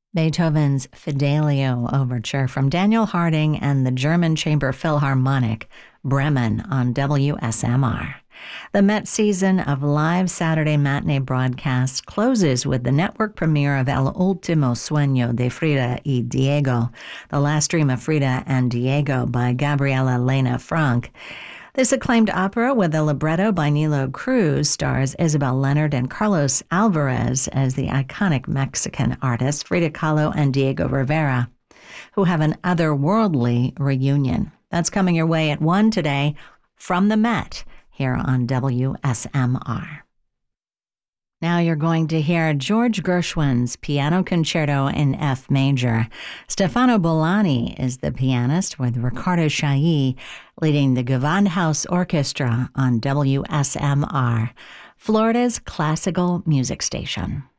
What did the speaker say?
Beethoven's Fidelio Overture from Daniel Harding and the German Chamber Philharmonic, Bremen on WSMR. The Met season of live Saturday matinee broadcasts closes with the network premiere of El Último Sueño de Frida y Diego, The Last Dream of Frida and Diego by Gabriela Lena Frank. This acclaimed opera with a libretto by Nilo Cruz stars Isabel Leonard and Carlos Alvarez as the iconic Mexican artists Frida Kahlo and Diego Rivera, who have an otherworldly reunion. That's coming your way at 1 today from the Met here on WSMR. Now you're going to hear George Gershwin's Piano Concerto in F Major. Stefano Bolani is the pianist, with Riccardo Chailly leading the Gewandhaus Orchestra on WSMR, Florida's classical music station.